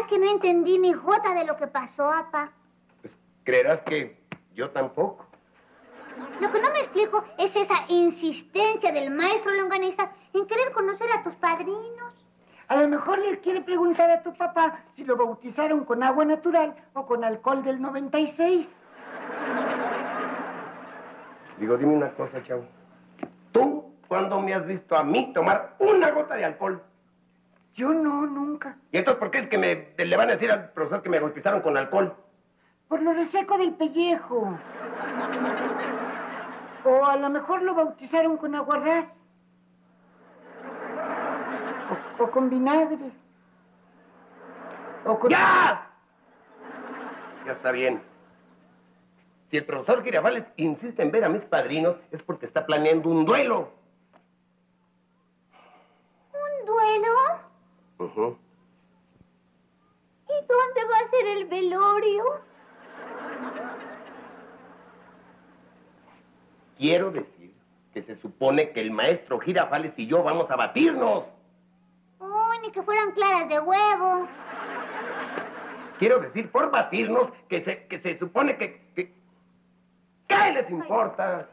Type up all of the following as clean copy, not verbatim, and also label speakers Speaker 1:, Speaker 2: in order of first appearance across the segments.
Speaker 1: que no entendí ni jota de lo que pasó, papá.
Speaker 2: Pues creerás que yo tampoco.
Speaker 1: Lo que no me explico es esa insistencia del maestro Longaniza en querer conocer a tus padrinos.
Speaker 3: A lo mejor le quiere preguntar a tu papá si lo bautizaron con agua natural o con alcohol del 96.
Speaker 2: Digo, dime una cosa, chavo. ¿Tú cuándo me has visto a mí tomar una gota de alcohol?
Speaker 3: Yo no, nunca.
Speaker 2: ¿Y entonces por qué es que le van a decir al profesor que me bautizaron con alcohol?
Speaker 3: Por lo reseco del pellejo. O a lo mejor lo bautizaron con aguarrás. O con vinagre. O con...
Speaker 2: ¡Ya! Ya está bien. Si el profesor Girafales insiste en ver a mis padrinos, es porque está planeando un duelo.
Speaker 1: ¿Un duelo?
Speaker 2: Uh-huh.
Speaker 1: ¿Y dónde va a ser el velorio?
Speaker 2: Quiero decir que se supone que el maestro Girafales y yo vamos a batirnos.
Speaker 1: ¡Uy, ni que fueran claras de huevo!
Speaker 2: Quiero decir, por batirnos, que se supone que... ¿Qué les importa?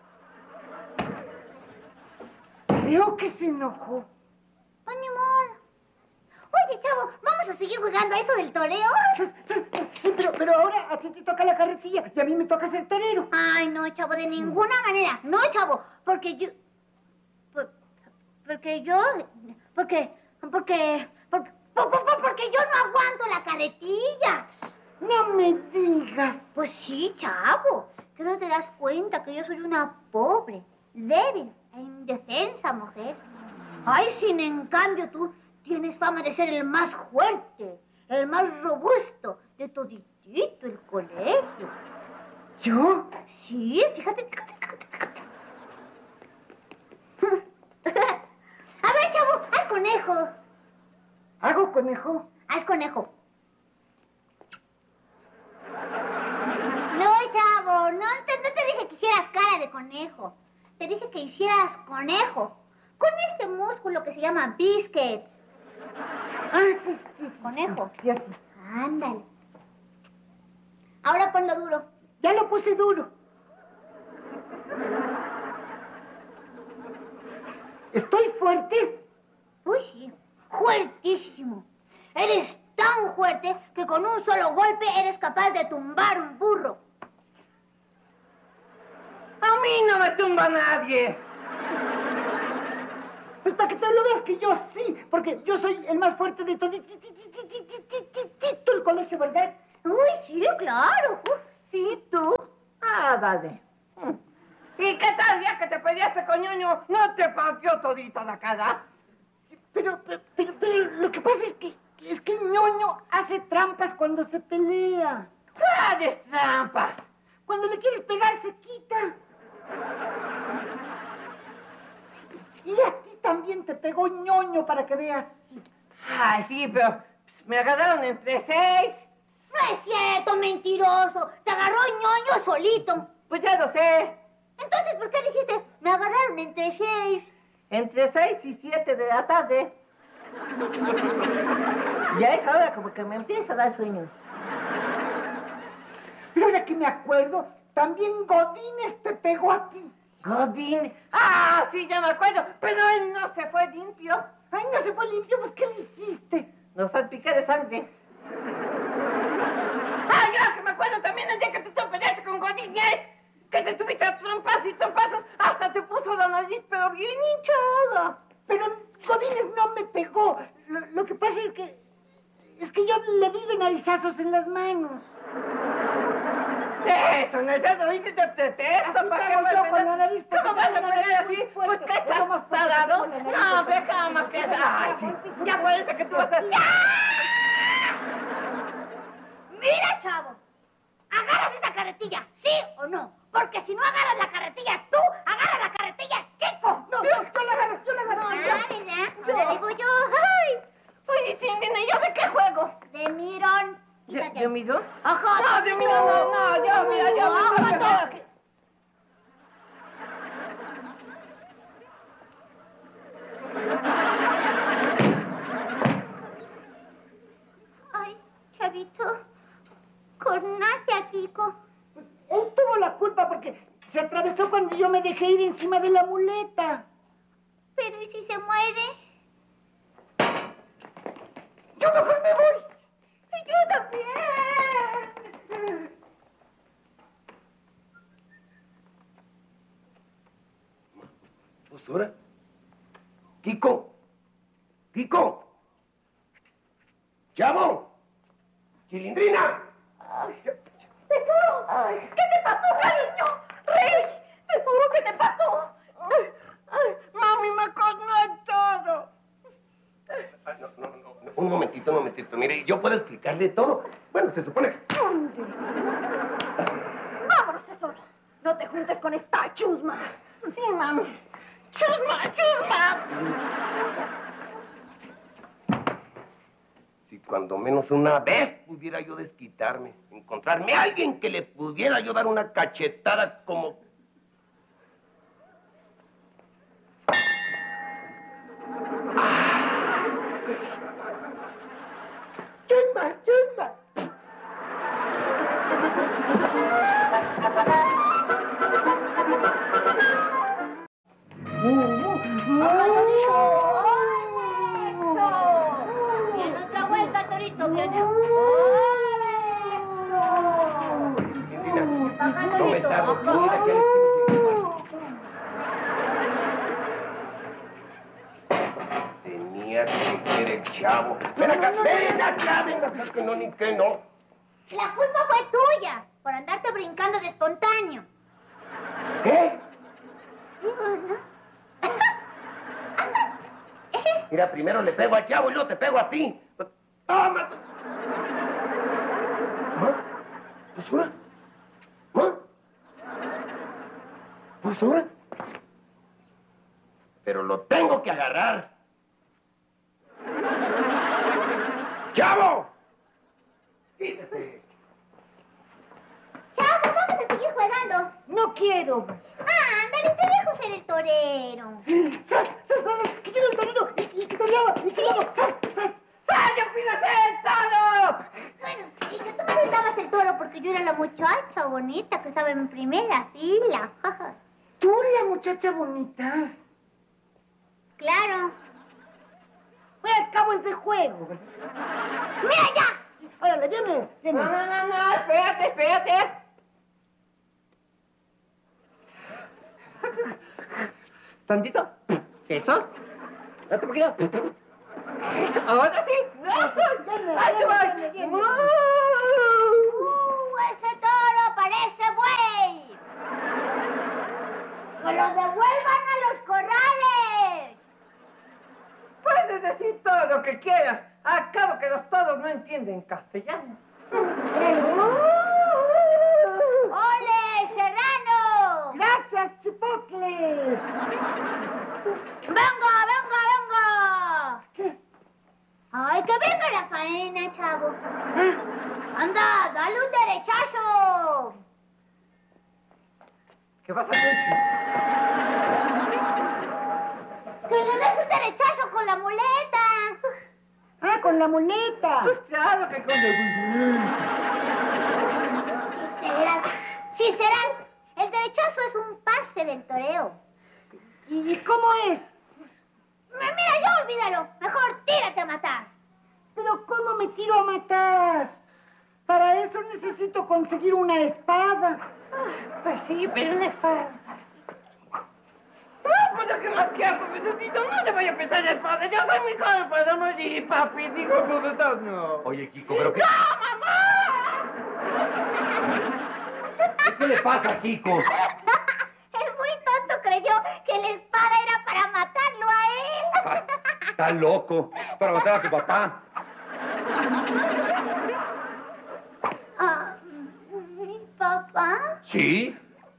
Speaker 3: Creo que se enojó.
Speaker 1: Pues ni modo. Oye, chavo, ¿vamos a seguir jugando a eso del toreo?
Speaker 3: Sí, pero ahora a ti te toca la carretilla y a mí me toca ser torero.
Speaker 1: Ay, no, chavo, de ninguna manera. No, chavo, porque yo... Porque yo no aguanto la carretilla.
Speaker 3: No me digas.
Speaker 1: Pues sí, chavo. ¿Que no te das cuenta que yo soy una pobre, débil e indefensa mujer? Ay, sin en cambio tú tienes fama de ser el más fuerte, el más robusto de toditito el colegio.
Speaker 3: ¿Yo?
Speaker 1: Sí, fíjate. A ver, chavo, haz conejo.
Speaker 3: ¿Hago conejo?
Speaker 1: Haz conejo. No, chavo, no te dije que hicieras cara de conejo. Te dije que hicieras conejo. Con este músculo que se llama biscuits.
Speaker 3: Ah, sí.
Speaker 1: Conejo.
Speaker 3: Sí, así.
Speaker 1: Ándale. Ahora ponlo duro.
Speaker 3: Ya lo puse duro. ¿Estoy fuerte?
Speaker 1: Uy, sí. Fuertísimo. Eres tan fuerte que con un solo golpe eres capaz de tumbar un burro.
Speaker 4: A mí no me tumba nadie.
Speaker 3: Pues para que te lo veas que yo sí, porque yo soy el más fuerte de todo el colegio, ¿verdad?
Speaker 1: Uy, sí, claro.
Speaker 4: Sí, tú. Ah, dale. ¿Y qué tal día que te peleaste con Ñoño? ¿No te partió todita la cara?
Speaker 3: Pero lo que pasa es que Ñoño hace trampas cuando se pelea.
Speaker 4: ¡Cuáles trampas!
Speaker 3: Cuando le quieres pegar se quita. Y a ti también te pegó Ñoño para que veas.
Speaker 4: Ay, sí, pero me agarraron entre 6.
Speaker 1: No es cierto, mentiroso. Te agarró Ñoño solito.
Speaker 4: Pues ya lo sé.
Speaker 1: Entonces, ¿por qué dijiste, me agarraron entre 6?
Speaker 4: Entre 6 y 7 de la tarde. Y a esa hora como que me empieza a dar sueño.
Speaker 3: Pero ahora que me acuerdo, también Godínez te pegó a ti.
Speaker 4: Godín. Ah, sí, ya me acuerdo. Pero él no se fue limpio.
Speaker 3: Ay, no se fue limpio, pues ¿qué le hiciste?
Speaker 4: Lo salpiqué de sangre. Ah, ya que me acuerdo también el día que te peleaste con Godínez. Que te tuviste a trompazos y trompazos. Hasta te puso la nariz, pero bien hinchada.
Speaker 3: Pero Godínez no me pegó. Lo que pasa es que yo le di de narizazos en las manos.
Speaker 4: Eso, en el dedo dices de pretexto. ¿Para qué
Speaker 3: yo con la nariz?
Speaker 4: ¿Cómo vas a pegar así? Pues, ¿qué estás tarado? No, ve, cama, que... Ay, sí. Ya puede ser que tú vas a...
Speaker 1: ¡Ya! Mira, chavo. ¿Agarras esa carretilla, sí o no? Porque si no agarras la carretilla tú, agarra la carretilla Kiko.
Speaker 3: No, yo la agarro.
Speaker 1: Ah, ¿verdad? Ahora digo yo. ¡Ay!
Speaker 4: Oye, Cindy, ¿y yo de qué juego?
Speaker 1: De mirón.
Speaker 4: ¿De mirón?
Speaker 1: Ajá.
Speaker 4: No, de mirón, no, yo, mira, yo.
Speaker 1: Ay,
Speaker 3: atravesó cuando yo me dejé ir encima de la muleta.
Speaker 1: Pero ¿y si se muere?
Speaker 3: Yo mejor me voy.
Speaker 1: Y yo también.
Speaker 2: ¿Pues ahora? ¡Kiko! ¡Kiko! ¡Chavo! ¡Chilindrina!
Speaker 4: ¡Tesoro! ¿Qué te pasó, cariño? ¡Rey! ¡Tesoro, qué te pasó! Mami, me contó todo.
Speaker 2: No. Un momentito. Mire, yo puedo explicarle todo. Bueno, se supone que...
Speaker 4: Vámonos, tesoro. No te juntes con esta chusma. Sí, mami. ¡Chusma!
Speaker 2: Si cuando menos una vez pudiera yo desquitarme, encontrarme a alguien que le pudiera yo dar una cachetada como...
Speaker 3: Chusma.
Speaker 1: Viene otra vuelta, torito, viene.
Speaker 2: Chilindrina,
Speaker 1: Baja,
Speaker 2: no me
Speaker 1: torito.
Speaker 2: tardo. Mira que eres tenía que ser el chavo. Ven acá, que no, ni que no.
Speaker 1: La culpa fue tuya por andarte brincando de espontáneo.
Speaker 2: ¿Qué?
Speaker 1: Digo, ¿no?
Speaker 2: Mira, primero le pego al chavo y luego te pego a ti. ¡Toma! ¿Basura? ¿Basura? Pero lo tengo que agarrar. ¡Chavo! Quítese.
Speaker 1: Chavo, vamos a seguir jugando.
Speaker 3: No quiero.
Speaker 1: Ándale, te dejo ser el torero.
Speaker 3: ¡Sas! ¡Que llega el torero! ¡Y que toreaba! ¡Sas!
Speaker 4: ¡Yo pido ser toro!
Speaker 1: Bueno, y que tú me gritabas el toro porque yo era la muchacha bonita que estaba en primera fila.
Speaker 3: ¿Tú, la muchacha bonita?
Speaker 1: Claro.
Speaker 3: Bueno, al cabo es de juego.
Speaker 1: ¡Mira ya!
Speaker 3: Órale, viene.
Speaker 4: No, espérate. Tantito. Eso. Otro poquito. Eso, ahora sí. ¡Ahí te voy!
Speaker 1: ¡Ese toro parece buey! ¡Que lo devuelvan a los corrales!
Speaker 4: Puedes decir todo lo que quieras. Acabo que los toros no entienden castellano.
Speaker 1: ¡Ole, Serrano!
Speaker 3: Gracias, Chipotle.
Speaker 1: ¡Venga! ¡Ay, que venga la faena, chavo! ¡Anda, dale un derechazo!
Speaker 4: ¿Qué vas a hacer?
Speaker 1: ¡Que le des un derechazo con la muleta!
Speaker 3: Con la muleta.
Speaker 4: Pues claro que con
Speaker 1: Sí serás. El derechazo es un pase del toreo.
Speaker 3: ¿Y cómo es?
Speaker 1: Mira, ya olvídalo. Mejor tírate a matar.
Speaker 3: ¿Pero cómo me tiro a matar? Para eso necesito conseguir una espada.
Speaker 4: Pues sí, pero una espada. Pues lo que más quiero, profesorcito, no le voy a pensar de espada. Yo soy mi hijo, pero no di, papi, digo, profesor, no.
Speaker 2: Oye, Kiko, ¿pero qué?
Speaker 4: ¡No, mamá!
Speaker 2: ¿Qué le pasa a Kiko?
Speaker 1: El muy tonto creyó que la espada era para matarlo a él.
Speaker 2: Está loco. Para matar a tu papá.
Speaker 1: ¿Mi papá?
Speaker 2: ¿Sí?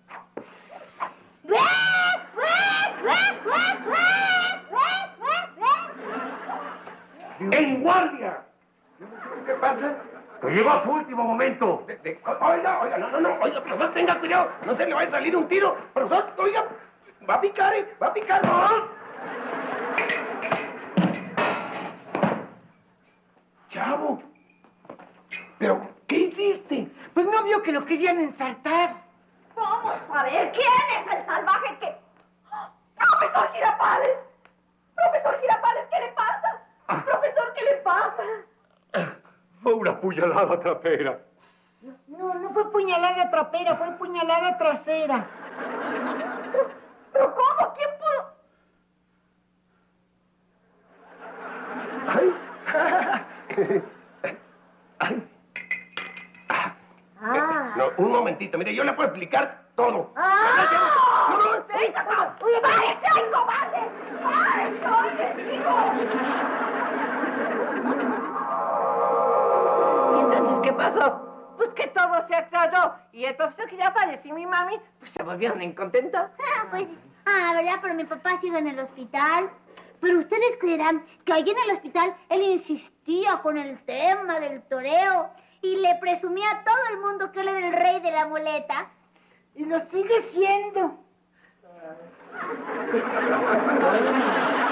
Speaker 2: ¡En guardia! ¿Qué pasa? Que llegó a su último momento. Oiga, oiga, profesor, tenga cuidado. No se le vaya a salir un tiro. Profesor, oiga, va a picar, ¿no? Chavo, ¿pero qué hiciste?
Speaker 3: Pues no vio que lo querían ensartar.
Speaker 4: Vamos A ver, ¿quién es el salvaje que...? ¡Profesor Girafales! ¡Profesor Girafales, ¿qué le pasa? ¡Profesor, qué le pasa!
Speaker 2: Fue una puñalada trapera.
Speaker 3: No fue puñalada trapera, fue puñalada trasera.
Speaker 4: ¿Pero cómo? ¿Quién pudo...?
Speaker 2: Ay. Ay. No, un momentito, mire, yo le puedo explicar todo.
Speaker 4: ¡Venga acá! ¡Párese, cobarde! ¡Párese, oye, digo! ¿Y entonces qué pasó? Pues que todo se aclaró y el profesor Girafales y mi mami pues se volvieron incontentos.
Speaker 1: ¿Verdad? Pero mi papá sigue en el hospital. Pero ustedes creerán que allí en el hospital él insistía con el tema del toreo y le presumía a todo el mundo que él era el rey de la muleta.
Speaker 3: Y lo sigue siendo.